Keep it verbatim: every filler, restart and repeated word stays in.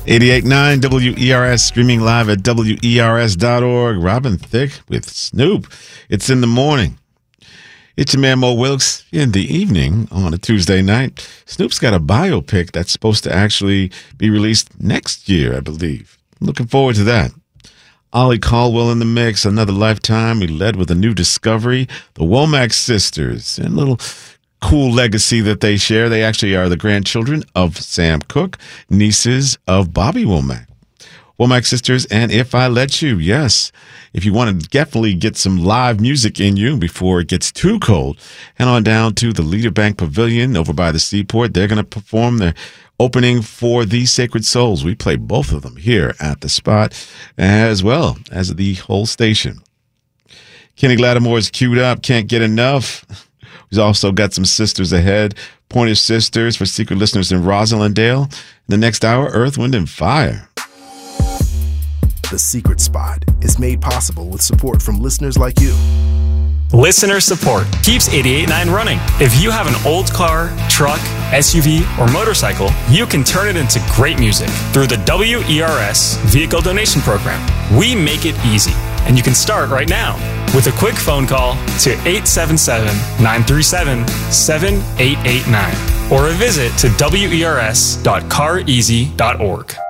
eighty-eight point nine W E R S, streaming live at W E R S dot org. Robin Thicke with Snoop. It's in the morning. It's your man Mo Wilkes in the evening on a Tuesday night. Snoop's got a biopic that's supposed to actually be released next year, I believe. Looking forward to that. Ollie Caldwell in the mix, another lifetime. We led with a new discovery, the Womack sisters, and a little cool legacy that they share. They actually are the grandchildren of Sam Cooke, nieces of Bobby Womack. Womack sisters and If I Let You, yes. If you want to definitely get some live music in you before it gets too cold, head on down to the Leader Bank Pavilion over by the seaport. They're going to perform their opening for the Sacred Souls. We play both of them here at the spot, as well as the whole station. Kenny Lattimore's queued up, can't get enough. We've also got some sisters ahead. Pointer Sisters for secret listeners in Rosalindale. In the next hour, Earth, Wind, and Fire. The Secret Spot is made possible with support from listeners like you. Listener support keeps eighty-eight point nine running. If you have an old car, truck, S U V, or motorcycle, you can turn it into great music through the W E R S Vehicle Donation Program. We make it easy, and you can start right now with a quick phone call to eight seven seven, nine three seven, seven eight eight nine or a visit to W E R S dot car easy dot org.